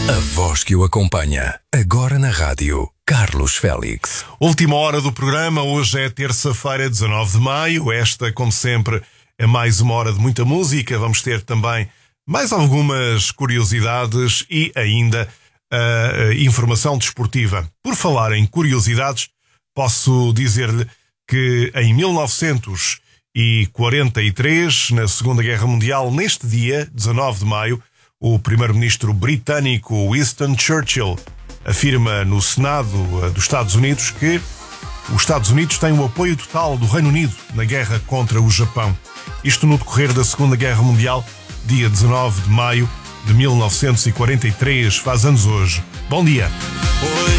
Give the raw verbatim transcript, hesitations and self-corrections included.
A voz que o acompanha, agora na rádio, Carlos Félix. Última hora do programa, hoje é terça-feira, dezanove de maio. Esta, como sempre, é mais uma hora de muita música. Vamos ter também mais algumas curiosidades e ainda a informação desportiva. Por falar em curiosidades, posso dizer-lhe que em mil novecentos e quarenta e três, na Segunda Guerra Mundial, neste dia, dezanove de maio, o primeiro-ministro britânico Winston Churchill afirma no Senado dos Estados Unidos que os Estados Unidos têm o apoio total do Reino Unido na guerra contra o Japão. Isto no decorrer da Segunda Guerra Mundial, dia dezanove de maio de mil novecentos e quarenta e três, faz anos hoje. Bom dia!